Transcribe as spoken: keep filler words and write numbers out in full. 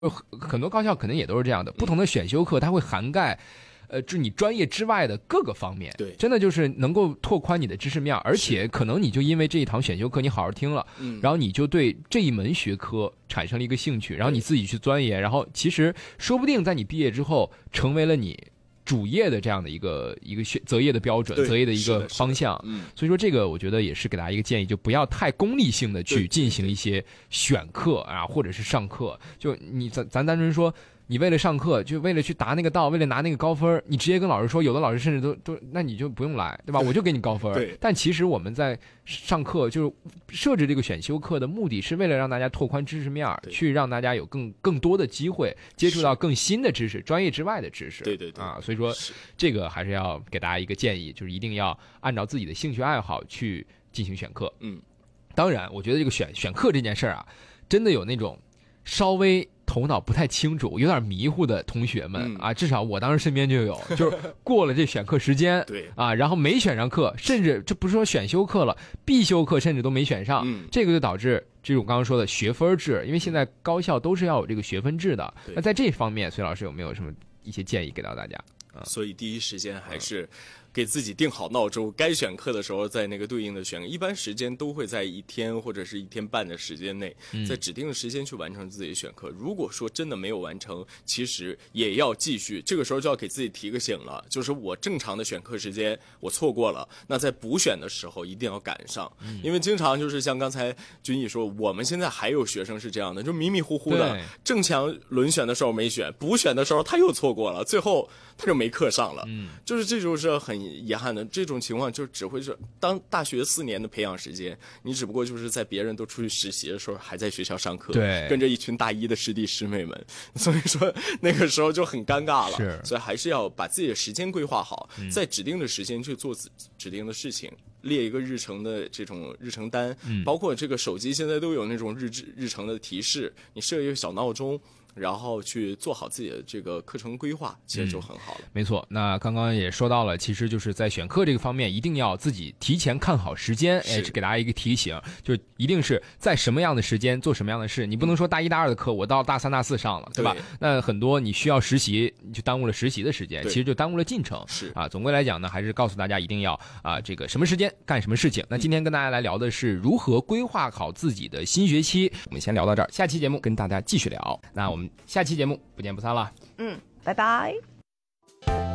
很多高校可能也都是这样的，不同的选修课它会涵盖呃，就你专业之外的各个方面， 对， 真的就是能够拓宽你的知识面，而且可能你就因为这一堂选修课你好好听了， 嗯， 然后你就对这一门学科产生了一个兴趣，然后你自己去钻研，然后其实说不定在你毕业之后成为了你主业的这样的一个一个择业的标准，择业的一个方向。 嗯， 所以说这个我觉得也是给大家一个建议，就不要太功利性的去进行一些选课啊，或者是上课。就你咱咱单纯说，你为了上课，就为了去达那个道，为了拿那个高分，你直接跟老师说，有的老师甚至都都，那你就不用来，对吧？我就给你高分。 对。 但其实我们在上课就是设置这个选修课的目的是为了让大家拓宽知识面，去让大家有更更多的机会接触到更新的知识，专业之外的知识。 对对对。 啊，所以说这个还是要给大家一个建议，就是一定要按照自己的兴趣爱好去进行选课。 嗯， 当然，我觉得这个选选课这件事儿啊，真的有那种稍微头脑不太清楚、有点迷糊的同学们、嗯、啊，至少我当时身边就有，就是过了这选课时间， 对啊，然后没选上课，甚至这不是说选修课了，必修课甚至都没选上， 嗯、 这个就导致这种刚刚说的学分制，因为现在高校都是要有这个学分制的。那在这方面，崔老师有没有什么一些建议给到大家？ 啊、所以第一时间还是给自己定好闹钟，该选课的时候在那个对应的选，一般时间都会在一天或者是一天半的时间内，在指定的时间去完成自己的选课。如果说真的没有完成，其实也要继续，这个时候就要给自己提个醒了，就是我正常的选课时间我错过了，那在补选的时候一定要赶上，因为经常就是像刚才君毅说，我们现在还有学生是这样的，就迷迷糊糊的，正强轮选的时候没选，补选的时候他又错过了，最后他就没课上了，嗯，就是这就是很遗憾的，这种情况就只会是当大学四年的培养时间，你只不过就是在别人都出去实习的时候，还在学校上课， 对， 跟着一群大一的师弟师妹们，所以说那个时候就很尴尬了。 是， 所以还是要把自己的时间规划好，嗯、在指定的时间去做指定的事情。列一个日程的这种日程单，嗯、包括这个手机现在都有那种日志日程的提示，你设一个小闹钟，然后去做好自己的这个课程规划，其实就很好了。 嗯、没错，那刚刚也说到了，其实就是在选课这个方面，一定要自己提前看好时间，哎，给大家一个提醒，就一定是在什么样的时间做什么样的事，你不能说大一大二的课我到大三大四上了，对吧？对，那很多你需要实习，你就耽误了实习的时间，其实就耽误了进程。 是啊，总归来讲呢，还是告诉大家一定要啊，这个什么时间干什么事情。那今天跟大家来聊的是如何规划好自己的新学期，我们先聊到这儿，下期节目跟大家继续聊。那我们下期节目不见不散了。 嗯，拜拜。